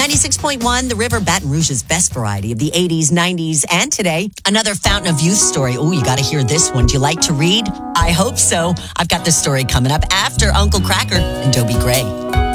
96.1, The River, Baton Rouge's best variety of the 80s, 90s, and today. Another Fountain of Youth story. Oh, you got to hear this one. Do you like to read? I hope so. I've got this story coming up after Uncle Kracker and Dobie Gray.